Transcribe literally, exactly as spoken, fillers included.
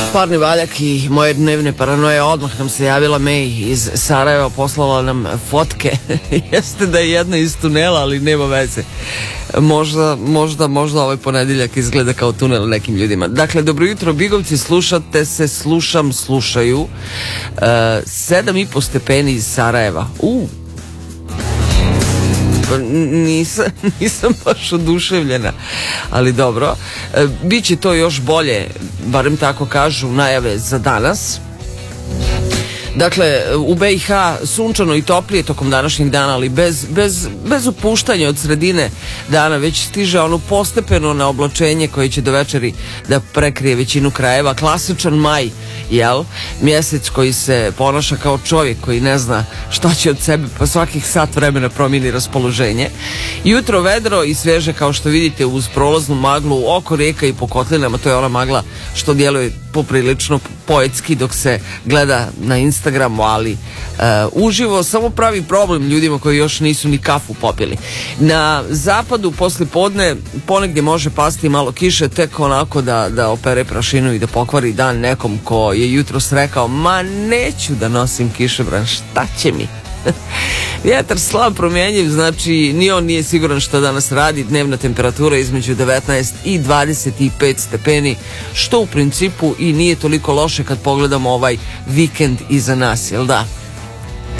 Parni valjak i moje dnevne paranoje. Odmah nam se javila May iz Sarajeva, poslala nam fotke. Jeste da je jedna iz tunela, ali nema veze. Možda, možda, možda ovaj ponedeljak izgleda kao tunel nekim ljudima. Dakle, dobro jutro Bigovci, slušate se, slušam, slušaju. Uh, sedam i po stepeni iz Sarajeva. U Nisam, nisam baš oduševljena, ali dobro. E, Biće to još bolje, barem tako kažu najave za danas. Dakle, u B i H sunčano i toplije tokom današnjeg dana, ali bez, bez, bez opuštanja od sredine dana. Već stiže ono postepeno na oblačenje koje će do večeri da prekrije većinu krajeva. Klasičan maj, jel? Mjesec koji se ponaša kao čovjek koji ne zna šta će od sebe, pa svakih sat vremena promijeni raspoloženje. Jutro vedro i sveže, kao što vidite, uz prolaznu maglu oko rijeka i po kotlinama. To je ona magla što djeluje poprilično poetski dok se gleda na Instagramu, ali uh, uživo samo pravi problem ljudima koji još nisu ni kafu popili. Na zapadu posle podne ponegdje može pasti malo kiše, tek onako da, da opere prašinu i da pokvari dan nekom ko je jutros rekao: ma neću da nosim kišobran, šta će mi? Vjetar slab promjenjiv, znači ni on nije siguran šta danas radi. Dnevna temperatura između devetnaest i dvadeset pet stepeni, što u principu i nije toliko loše kad pogledamo ovaj vikend iza nas, jel da?